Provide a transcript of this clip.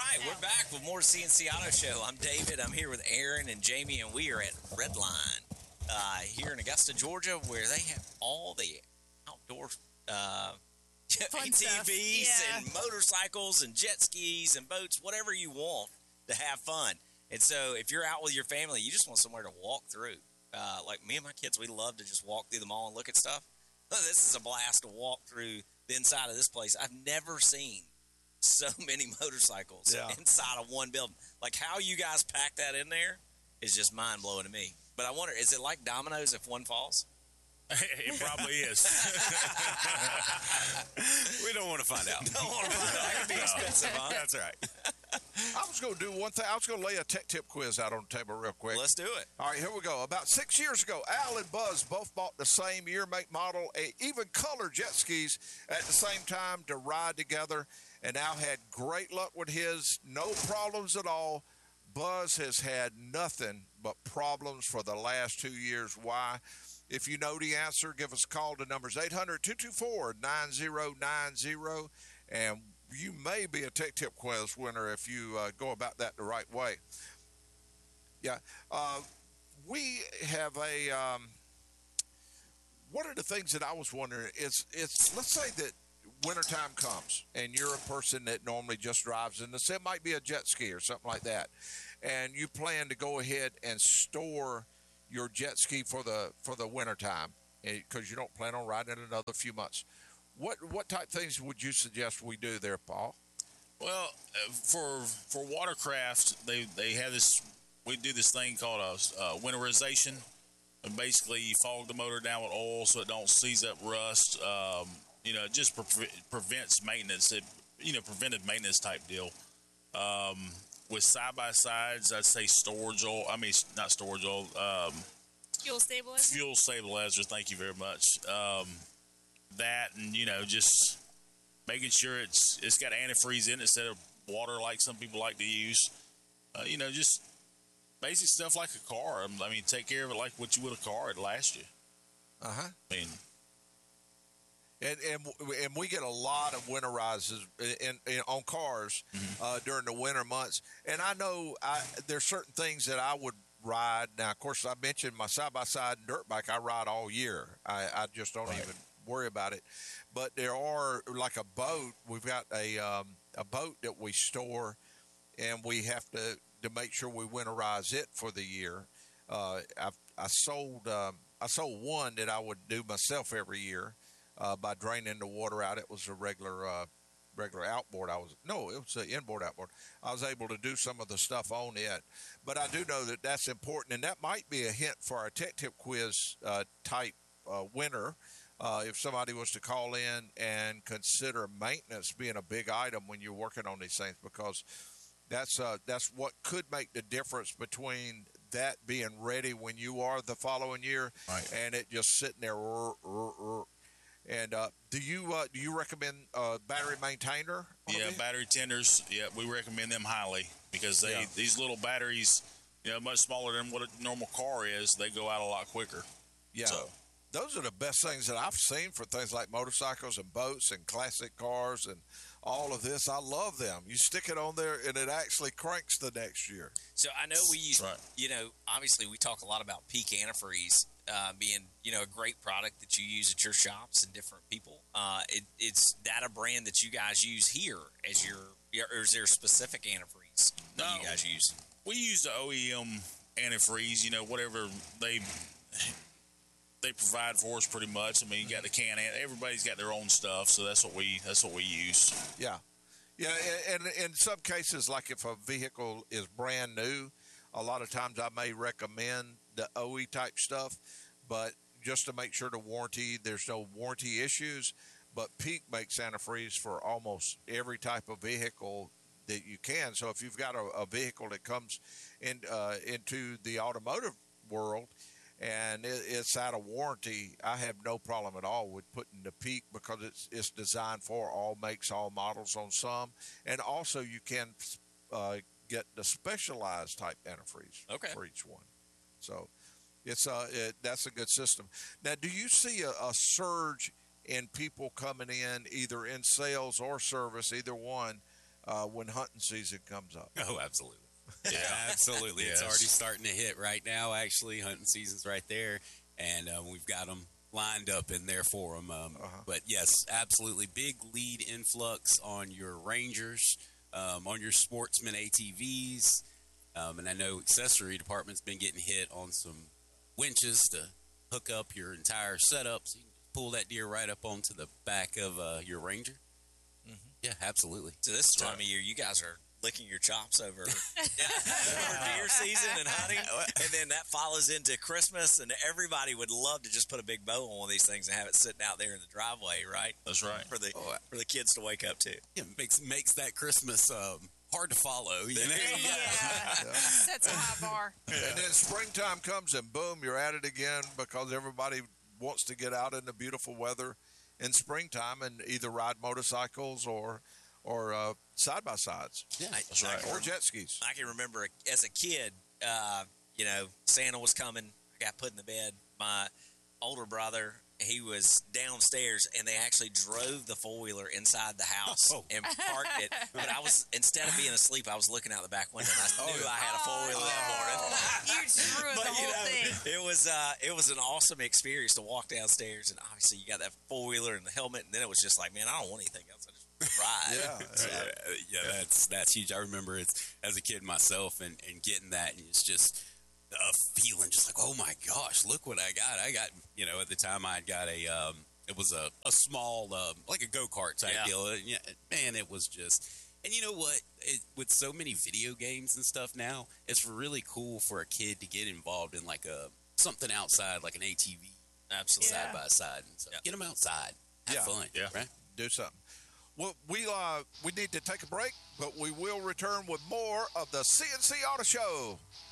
right, we're back with more CNC Auto Show. I'm David. I'm here with Aaron and Jamie, and we are at Redline here in Augusta, Georgia, where they have all the outdoor ATVs and motorcycles and jet skis and boats, whatever you want to have fun. And so if you're out with your family, you just want somewhere to walk through. Like me and my kids, we love to just walk through the mall and look at stuff. This is a blast to walk through the inside of this place. I've never seen so many motorcycles inside of one building. Like how you guys pack that in there is just mind-blowing to me. But I wonder, is it like dominoes if one falls? It probably is. We don't want to find out. Don't want to find out. That could be expensive, huh? That's right. I was going to do one thing. I was going to lay a tech tip quiz out on the table real quick. Let's do it. All right, here we go. About 6 years ago, Al and Buzz both bought the same year, make, model, even color jet skis at the same time to ride together. And Al had great luck with his, no problems at all. Buzz has had nothing but problems for the last 2 years. Why? If you know the answer, give us a call. The number's 800-224-9090, and you may be a Tech Tip Quiz winner if you go about that the right way. Yeah. We have a one of the things that I was wondering is, let's say that wintertime comes and you're a person that normally just drives in it might be a jet ski or something like that, and you plan to go ahead and store your jet ski for the wintertime because you don't plan on riding it another few months. What type of things would you suggest we do there, Paul? Well, for watercraft, they have this. We do this thing called a winterization, and basically you fog the motor down with oil so it don't seize up rust. It just prevents maintenance. Preventive maintenance type deal. With side-by-sides, I'd say storage oil. I mean, not storage oil. Fuel stabilizer? Fuel stabilizer, thank you very much. That and, just making sure it's got antifreeze in it instead of water like some people like to use. Just basic stuff like a car. I mean, take care of it like what you would a car. It'll last you. Uh-huh. I mean... And we get a lot of winterizers on cars during the winter months. And I know there's certain things that I would ride. Now, of course, I mentioned my side-by-side and dirt bike. I ride all year. I just don't even worry about it. But there are, like a boat, we've got a boat that we store, and we have to make sure we winterize it for the year. I sold one that I would do myself every year. By draining the water out. It was a regular outboard. It was an inboard outboard. I was able to do some of the stuff on it. But I do know that that's important, and that might be a hint for our Tech Tip Quiz type winner. If somebody was to call in and consider maintenance being a big item when you're working on these things, because that's what could make the difference between that being ready when you are the following year and it just sitting there. And do you recommend battery maintainer? Yeah, battery tenders. Yeah, we recommend them highly because these little batteries, much smaller than what a normal car is, they go out a lot quicker. Yeah. So those are the best things that I've seen for things like motorcycles and boats and classic cars and all of this. I love them. You stick it on there and it actually cranks the next year. So I know we use, obviously we talk a lot about Peak antifreeze being, a great product that you use at your shops and different people. It's that a brand that you guys use here as or is there a specific antifreeze that you guys use? We use the OEM antifreeze, whatever they provide for us pretty much. I mean, you got the can. Everybody's got their own stuff, so that's what we use. Yeah, and in some cases, like if a vehicle is brand new, a lot of times I may recommend the OE type stuff, but just to make sure there's no warranty issues. But Peak makes antifreeze for almost every type of vehicle that you can. So if you've got a vehicle that comes into the automotive world and it's out of warranty, I have no problem at all with putting the Peak because it's designed for all makes, all models on some. And also you can get the specialized type antifreeze for each one. So that's a good system. Now, do you see a surge in people coming in, either in sales or service, either one, when hunting season comes up. Oh, absolutely. Yeah, absolutely. It's already starting to hit right now, actually. Hunting season's right there, and we've got them lined up in there for them. But, yes, absolutely. Big lead influx on your Rangers, on your Sportsman ATVs, and I know accessory department's been getting hit on some winches to hook up your entire setup so you can pull that deer right up onto the back of your Ranger. Yeah, absolutely. So this time of year, you guys are licking your chops over deer season and hunting, and then that follows into Christmas, and everybody would love to just put a big bow on one of these things and have it sitting out there in the driveway, right? That's right. For the kids to wake up to. Yeah, makes that Christmas hard to follow. You know? That's a high bar. And then springtime comes and boom, you're at it again because everybody wants to get out in the beautiful weather in springtime and either ride motorcycles or side-by-sides. Yeah, That's right. Or jet skis. I can remember as a kid, Santa was coming. I got put in the bed. My older brother, he was downstairs, and they actually drove the four-wheeler inside the house and parked it. But instead of being asleep, I was looking out the back window, and I knew I had a four-wheeler that morning. You just ruined the whole thing. It was an awesome experience to walk downstairs, and obviously you got that four-wheeler and the helmet, and then it was just like, man, I don't want anything else. I just ride. That's huge. I remember it as a kid myself and getting that, and it's just a feeling just like, oh my gosh, look what I got. At the time I got it was a small, like a go-kart type deal. Yeah, man, it was just, and you know what? With so many video games and stuff now, it's really cool for a kid to get involved in like something outside, like an ATV, absolutely side by side. And so get them outside, have fun, right? Do something. Well, we need to take a break, but we will return with more of the CNC Auto Show.